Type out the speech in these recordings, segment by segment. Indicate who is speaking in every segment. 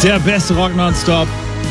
Speaker 1: Der beste Rock nonstop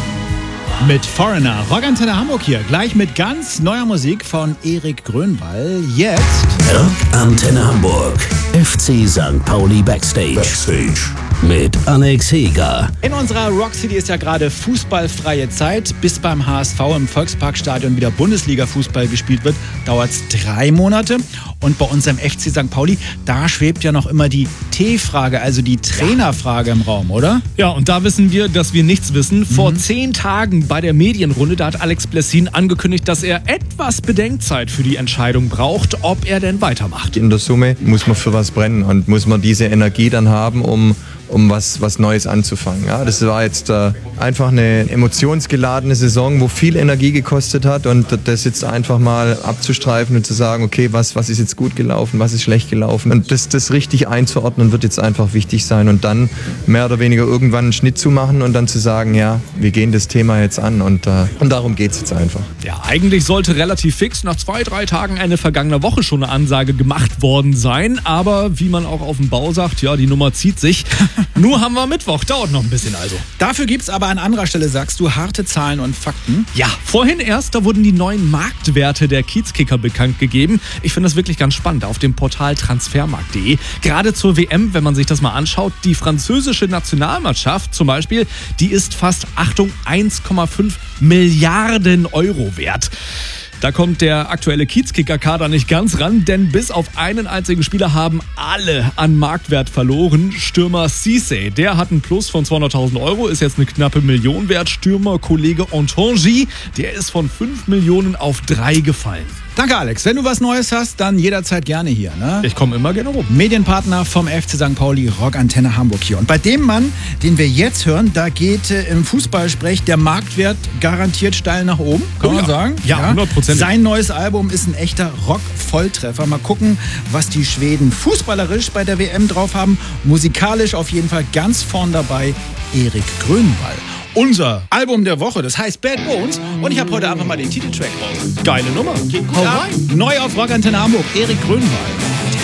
Speaker 1: mit Foreigner. Rockantenne Hamburg hier, gleich mit ganz neuer Musik von Erik Grönwall. Jetzt
Speaker 2: Rockantenne Hamburg, FC St. Pauli Backstage. Mit Alex Heger.
Speaker 1: In unserer Rock City ist ja gerade fußballfreie Zeit. Bis beim HSV im Volksparkstadion wieder Bundesliga-Fußball gespielt wird, dauert es 3 Monate. Und bei unserem FC St. Pauli, da schwebt ja noch immer die T-Frage, also die Trainerfrage im Raum, oder?
Speaker 3: Ja, und da wissen wir, dass wir nichts wissen. Vor 10 Tagen bei der Medienrunde, da hat Alex Blessin angekündigt, dass er etwas Bedenkzeit für die Entscheidung braucht, ob er denn weitermacht.
Speaker 4: In der Summe muss man für was brennen und muss man diese Energie dann haben, um was Neues anzufangen. Ja, das war jetzt einfach eine emotionsgeladene Saison, wo viel Energie gekostet hat, und das jetzt einfach mal abzustreifen und zu sagen, okay, was ist jetzt gut gelaufen, was ist schlecht gelaufen, und das richtig einzuordnen wird jetzt einfach wichtig sein, und dann mehr oder weniger irgendwann einen Schnitt zu machen und dann zu sagen, ja, wir gehen das Thema jetzt an, und darum geht es jetzt einfach.
Speaker 3: Ja, eigentlich sollte relativ fix nach 2-3 Tagen Ende vergangener Woche schon eine Ansage gemacht worden sein, aber wie man auch auf dem Bau sagt, ja, die Nummer zieht sich. Nur haben wir Mittwoch, dauert noch ein bisschen also.
Speaker 1: Dafür gibt's aber an anderer Stelle, sagst du, harte Zahlen und Fakten.
Speaker 3: Ja, vorhin erst, da wurden die neuen Marktwerte der Kiezkicker bekannt gegeben. Ich finde das wirklich ganz spannend auf dem Portal transfermarkt.de. Gerade zur WM, wenn man sich das mal anschaut, die französische Nationalmannschaft zum Beispiel, die ist fast, Achtung, 1,5 Milliarden Euro wert. Da kommt der aktuelle Kiezkicker-Kader nicht ganz ran, denn bis auf einen einzigen Spieler haben alle an Marktwert verloren. Stürmer Cissé, der hat einen Plus von 200.000 Euro, ist jetzt eine knappe Million wert. Stürmer-Kollege Ontonji, der ist von 5 Millionen auf 3 gefallen.
Speaker 1: Danke, Alex. Wenn du was Neues hast, dann jederzeit gerne hier. Ne?
Speaker 3: Ich komme immer gerne rum.
Speaker 1: Medienpartner vom FC St. Pauli, Rockantenne Hamburg hier. Und bei dem Mann, den wir jetzt hören, da geht im Fußballsprech der Marktwert garantiert steil nach oben, kann man sagen.
Speaker 3: Ja, 100%.
Speaker 1: Sein neues Album ist ein echter Rock-Volltreffer. Mal gucken, was die Schweden fußballerisch bei der WM drauf haben. Musikalisch auf jeden Fall ganz vorn dabei Erik Grönwall. Unser Album der Woche, das heißt Bad Bones, und ich habe heute einfach mal den Titeltrack raus.
Speaker 3: Geile Nummer.
Speaker 1: Hau rein. Neu auf Rockantenne Hamburg, Erik Grönwall.